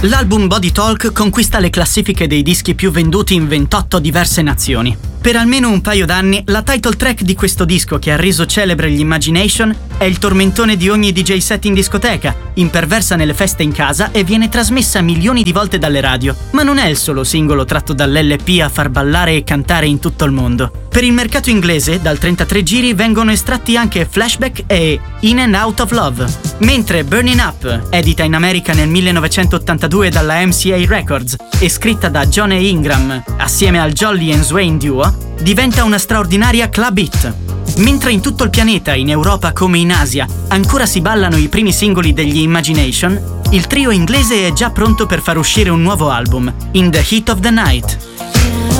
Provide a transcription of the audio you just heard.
L'album Body Talk conquista le classifiche dei dischi più venduti in 28 diverse nazioni. Per almeno un paio d'anni, la title track di questo disco, che ha reso celebre gli Imagination, è il tormentone di ogni DJ set in discoteca, imperversa nelle feste in casa e viene trasmessa milioni di volte dalle radio. Ma non è il solo singolo tratto dall'LP a far ballare e cantare in tutto il mondo. Per il mercato inglese, dal 33 giri vengono estratti anche Flashback e In and Out of Love. Mentre Burning Up, edita in America nel 1982 dalla MCA Records e scritta da John E. Ingram assieme al Jolly and Swain Duo, diventa una straordinaria club hit. Mentre in tutto il pianeta, in Europa come in Asia, ancora si ballano i primi singoli degli Imagination, il trio inglese è già pronto per far uscire un nuovo album, In the Heat of the Night.